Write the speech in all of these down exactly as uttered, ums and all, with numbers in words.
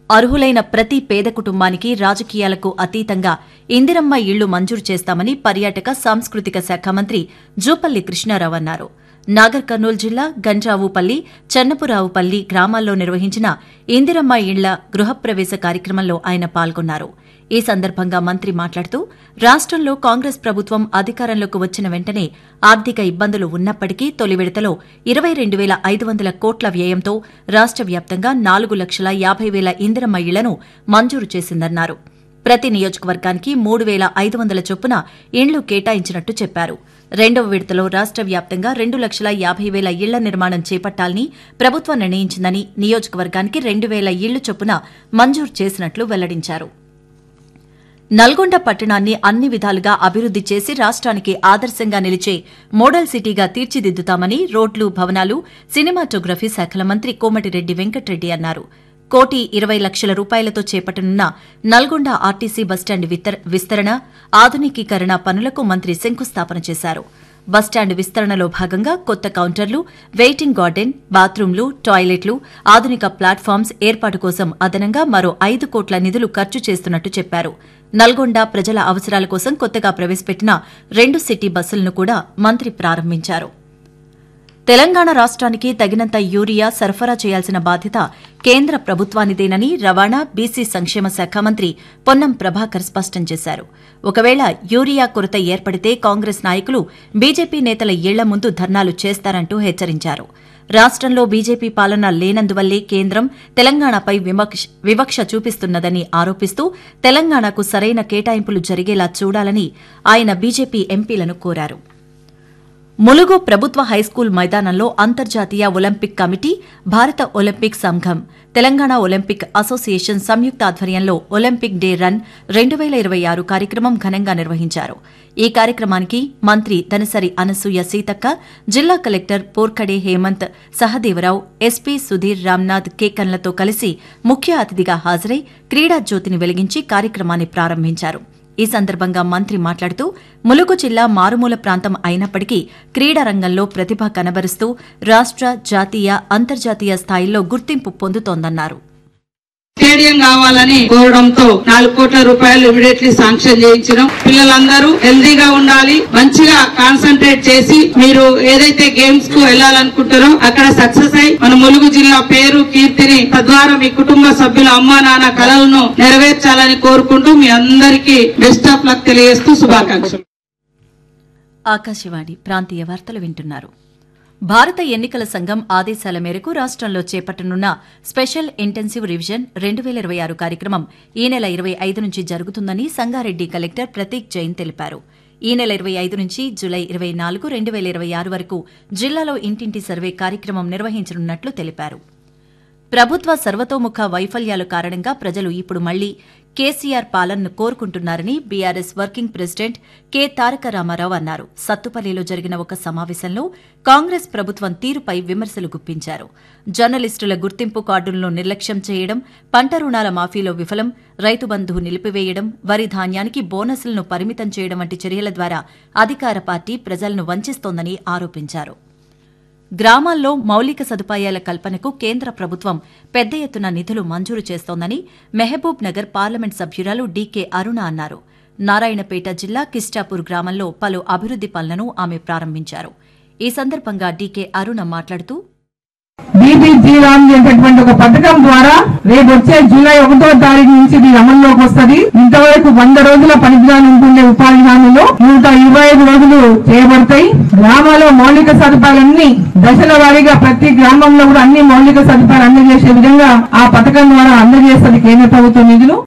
అర్హులైన ప్రతి పేద కుటుంబానికి రాజకీయాలకు అతీతంగా ఇందిరమ్మ ఇళ్లు మంజూరు చేస్తామని పర్యాటక సాంస్కృతిక శాఖ మంత్రి జూపల్లి కృష్ణారావు అన్నారు. నాగర్ కర్నూలు జిల్లా గండ్రావుపల్లి, చెన్నపురావుపల్లి గ్రామాల్లో నిర్వహించిన ఇందిరమ్మ ఇళ్ల గృహప్రవేశ కార్యక్రమంలో ఆయన పాల్గొన్నారు. ఈ సందర్భంగా మంత్రి మాట్లాడుతూ రాష్టంలో కాంగ్రెస్ ప్రభుత్వం అధికారంలోకి వచ్చిన వెంటనే ఆర్థిక ఇబ్బందులు ఉన్నప్పటికీ తొలి విడతలో ఇరవై రెండు వేల ఐదు వందల కోట్ల వ్యయంతో రాష్ట వ్యాప్తంగా నాలుగు లక్షల యాబై వేల ఇందిరమ్మ ఇళ్లను మంజూరు చేసిందన్నారు. ప్రతి నియోజకవర్గానికి మూడు వేల ఐదు వందల చొప్పున ఇండ్లు కేటాయించినట్టు చెప్పారు. రెండవ విడతలో రాష్ట వ్యాప్తంగా రెండు లక్షల యాబై వేల ఇళ్ల నిర్మాణం చేపట్టాలని ప్రభుత్వం నిర్ణయించిందని, నియోజకవర్గానికి రెండు వేల ఇళ్లు చొప్పున మంజూరు చేసినట్లు వెల్లడించారు. నల్గొండ పట్టణాన్ని అన్ని విధాలుగా అభివృద్ది చేసి రాష్ట్రానికి ఆదర్శంగా నిలిచే మోడల్ సిటీగా తీర్చిదిద్దుతామని రోడ్లు, భవనాలు, సినిమాటోగ్రఫీ శాఖల మంత్రి కోమటిరెడ్డి వెంకటరెడ్డి అన్నారు. కోటి ఇరవై లక్షల రూపాయలతో చేపట్టనున్న నల్గొండ ఆర్టీసీ బస్టాండ్ విస్తరణ, ఆధునికీకరణ పనులకు మంత్రి శంకుస్థాపన చేశారు. బస్టాండ్ విస్తరణలో భాగంగా కొత్త కౌంటర్లు, వెయిటింగ్ గార్డెన్, బాత్రూంలు, టాయిలెట్లు, ఆధునిక ప్లాట్ఫామ్స్ ఏర్పాటు కోసం అదనంగా మరో ఐదు కోట్ల నిధులు ఖర్చు చేస్తున్నట్టు చెప్పారు. నల్గొండ ప్రజల అవసరాల కోసం కొత్తగా ప్రవేశపెట్టిన రెండు సిటీ బస్సులను కూడా మంత్రి ప్రారంభించారు. తెలంగాణ రాష్ట్రానికి తగినంత యూరియా సరఫరా చేయాల్సిన బాధ్యత కేంద్ర ప్రభుత్వానిదేనని రవాణా, బీసీ సంక్షేమ శాఖ మంత్రి పొన్నం ప్రభాకర్ స్పష్టం చేశారు. ఒకవేళ యూరియా కొరత ఏర్పడితే కాంగ్రెస్ నాయకులు బీజేపీ నేతల ఇళ్ల ముందు ధర్నాలు చేస్తారంటూ హెచ్చరించారు. రాష్టంలో బీజేపీ పాలన లేనందువల్లే కేంద్రం తెలంగాణపై వివక్ష చూపిస్తున్నదని ఆరోపిస్తూ తెలంగాణకు సరైన కేటాయింపులు జరిగేలా చూడాలని ఆయన బీజేపీ ఎంపీలను కోరారు. ములుగు ప్రభుత్వ హైస్కూల్ మైదానంలో అంతర్జాతీయ ఒలింపిక్ కమిటీ, భారత ఒలింపిక్ సంఘం, తెలంగాణ ఒలింపిక్ అసోసియేషన్ సంయుక్త ఆధ్వర్యంలో ఒలింపిక్ డే రన్ రెండు వేల ఇరవై ఆరు కార్యక్రమం ఘనంగా నిర్వహించారు. ఈ కార్యక్రమానికి మంత్రి దనసరి అనసూయ సీతక్క, జిల్లా కలెక్టర్ పోర్కడే హేమంత్ సహదేవరావు, ఎస్పీ సుధీర్ రామ్నాథ్ కేకన్లతో కలిసి ముఖ్య అతిథిగా హాజరై క్రీడా జ్యోతిని వెలిగించి కార్యక్రమాన్ని ప్రారంభించారు. ఈ సందర్భంగా మంత్రి మాట్లాడుతూ ములుగు జిల్లా మారుమూల ప్రాంతం అయినప్పటికీ క్రీడా రంగంలో ప్రతిభ కనబరుస్తూ రాష్ట, జాతీయ, అంతర్జాతీయ స్థాయిల్లో గుర్తింపు పొందుతోందన్నారు. స్టేడియం కావాలని కోరడంతో నాలుగు కోట్ల రూపాయలు ఇమీడియట్లీ శాంక్షన్ చేయించడం. పిల్లలందరూ హెల్దీగా ఉండాలి, మంచిగా కాన్సన్ట్రేట్ చేసి మీరు ఏదైతే గేమ్స్ కు వెళ్లాలనుకుంటారో అక్కడ సక్సెస్ అయి మన ములుగు జిల్లా పేరు, కీర్తిని, తద్వారా మీ కుటుంబ సభ్యుల అమ్మా నాన్న కలలను నెరవేర్చాలని కోరుకుంటూ మీ అందరికీ బెస్ట్ ఆఫ్ లక్ తెలియజేస్తూ శుభాకాంక్షలు. ఆకాశవాణి ప్రాంతీయ వార్తలు వింటున్నారు. భారత ఎన్నికల సంఘం ఆదేశాల మేరకు రాష్టంలో చేపట్టనున్న స్పెషల్ ఇంటెన్సివ్ రివిజన్ రెండు వేల ఇరవై ఆరు కార్యక్రమం ఈ నెల ఇరవై ఐదు నుంచి జరుగుతుందని సంగారెడ్డి కలెక్టర్ ప్రతీక్ జైన్ తెలిపారు. ఈ నెల ఇరవై ఐదు నుంచి జులై ఇరవై నాలుగు రెండు వేల ఇరవై ఆరు వరకు జిల్లాలో ఇంటింటి సర్వే కార్యక్రమం నిర్వహించనున్నట్లు తెలిపారు. ప్రభుత్వ సర్వతోముఖ వైఫల్యాల కారణంగా ప్రజలు ఇప్పుడు మళ్లీ కేసీఆర్ పాలనను కోరుకుంటున్నారని బీఆర్ఎస్ వర్కింగ్ ప్రెసిడెంట్ కె తారక రామారావు అన్నారు. సత్తుపల్లిలో జరిగిన ఒక సమావేశంలో కాంగ్రెస్ ప్రభుత్వం తీరుపై విమర్శలు గుప్పించారు. జర్నలిస్టుల గుర్తింపు కార్డులను నిర్లక్ష్యం చేయడం, పంట రుణాల మాఫీలో విఫలం, రైతు బంధు నిలిపివేయడం, వరి ధాన్యానికి బోనస్లను పరిమితం చేయడం వంటి చర్యల ద్వారా అధికార పార్టీ ప్రజలను వంచిస్తోందని ఆరోపించారు. గ్రామాల్లో మౌలిక సదుపాయాల కల్పనకు కేంద్ర ప్రభుత్వం పెద్ద ఎత్తున నిధులు మంజూరు చేస్తోందని మహబూబ్ నగర్ పార్లమెంట్ సభ్యురాలు డీకే అరుణ అన్నారు. నారాయణపేట జిల్లా కిస్టాపూర్ గ్రామంలో పలు అభివృద్ది పనులను ఆమె ప్రారంభించారు. ఈ సందర్భంగా డీకే అరుణ మాట్లాడుతూ బీబీజీ రామ్ అనేటటువంటి ఒక పథకం ద్వారా రేపు వచ్చే జూలై ఒకటో తారీఖు నుంచి ఇది అమల్లోకి వస్తుంది. ఇంతవరకు వంద రోజుల పనిదినాలు ఉంటుండే ఉపాధి హామీలో నూట ఇరవై ఐదు రోజులు చేయబడతాయి. గ్రామాల్లో మౌలిక సదుపాయాలన్నీ దశల వారీగా ప్రతి గ్రామంలో కూడా అన్ని మౌలిక సదుపాయాలు అందజేసే విధంగా ఆ పథకం ద్వారా అందజేస్తుంది కేంద్ర ప్రభుత్వ నిధులు.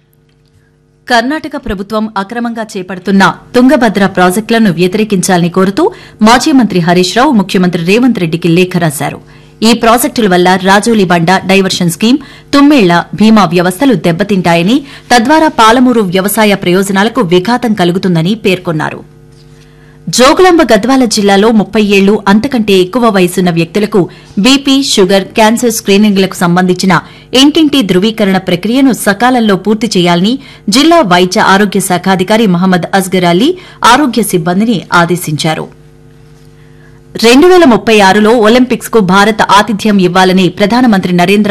కర్ణాటక ప్రభుత్వం అక్రమంగా చేపడుతున్న తుంగభద్ర ప్రాజెక్టులను వ్యతిరేకించాలని కోరుతూ మాజీ మంత్రి హరీష్ రావు ముఖ్యమంత్రి రేవంత్ రెడ్డికి లేఖ రాశారు. ఈ ప్రాజెక్టుల వల్ల రాజోలిబండ డైవర్షన్ స్కీమ్, తుమ్మేళ్ల భీమా వ్యవస్థలు దెబ్బతింటాయని, తద్వారా పాలమూరు వ్యవసాయ ప్రయోజనాలకు విఘాతం కలుగుతుందని పేర్కొన్నారు. జోగులాంబ గద్వాల జిల్లాలో ముప్పై ఏళ్లు అంతకంటే ఎక్కువ వయసున్న వ్యక్తులకు బీపీ, షుగర్, క్యాన్సర్ స్క్రీనింగ్లకు సంబంధించిన ఇంటింటి ధృవీకరణ ప్రక్రియను సకాలంలో పూర్తి చేయాలని జిల్లా వైద్య ఆరోగ్య శాఖ అధికారి మహమ్మద్ అస్గర్ అలీ ఆరోగ్య సిబ్బందిని ఆదేశించారు. రెండు వేల ముప్పై ఆరులో ఒలింపిక్స్ కు భారత్ ఆతిథ్యం ఇవ్వాలని ప్రధానమంత్రి నరేంద్ర